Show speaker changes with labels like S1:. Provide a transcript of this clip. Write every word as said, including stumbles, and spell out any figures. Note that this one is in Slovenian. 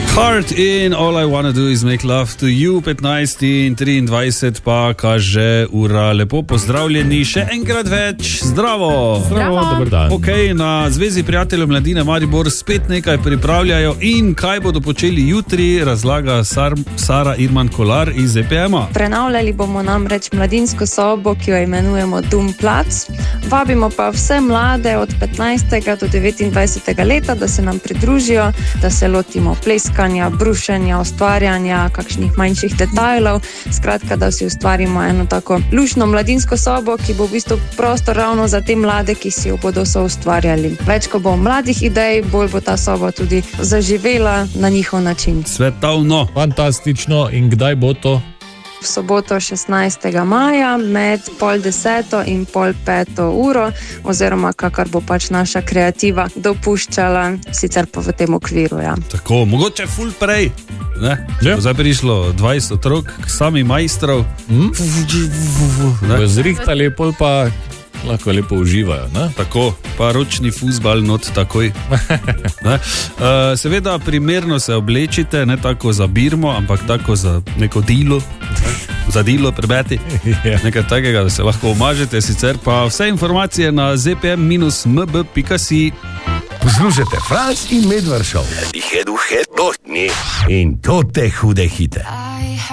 S1: Heart in All I Wanna Do Is Make Love to You, petnajst in triindvajset pa kaže ura. Lepo pozdravljeni, še enkrat več, zdravo!
S2: Zdravo, dober dan.
S1: Ok, na Zvezi prijateljev mladine Maribor spet nekaj pripravljajo in kaj bodo počeli jutri, razlaga Sar, Sara Irman Kolar iz E P M-a.
S3: Prenavljali bomo namreč mladinsko sobo, ki jo imenujemo Dum Plac. Vabimo pa vse mlade od petnajstega do devetindvajsetega leta, da se nam pridružijo, da se lotimo pleskanja, brušenja, ustvarjanja, kakšnih manjših detajlov. Skratka, da si ustvarimo eno tako lušno mladinsko sobo, ki bo v bistvu prostor ravno za te mlade, ki si jo bodo soustvarjali. Več, ko bo mladih idej, bolj bo ta soba tudi zaživela na njihov način.
S1: Svetovno.
S2: Fantastično. In kdaj bo to?
S3: V soboto šestnajstega maja med pol deseto in pol peto uro, oziroma kakor bo pač naša kreativa dopuščala, sicer pa v tem okviru, ja.
S1: Tako, mogoče ful prej, ne?
S2: Ja.
S1: Zdaj prišlo dvajset otrok, sami majstrov.
S2: Hm?
S1: Ne?
S2: Bo zrihtali, pol pa lahko lepo uživajo, ne?
S1: Tako, pa ročni fuzbal not takoj. Ne? Uh, seveda primerno se oblečite, ne tako za birmo, ampak tako za neko dilo, ne? Za dilo prebeti,
S2: Ja.
S1: nekaj takega, da se lahko omažete, sicer pa vse informacije na z p m dash m b pika si.
S4: Poslušajte Franc in Medvard Show. In to te hude hite.